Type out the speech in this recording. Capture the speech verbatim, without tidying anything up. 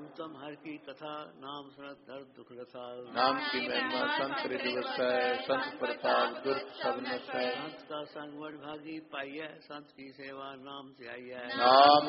उत्तम हर की कथा, नाम सुनत दर्द दुख रथा। नाम की महिमा संत दिवस है, संत प्रताप दुर्ग सब नस है। संत का संग बड़ भागी पाइय, संत की सेवा नाम से आई है। नाम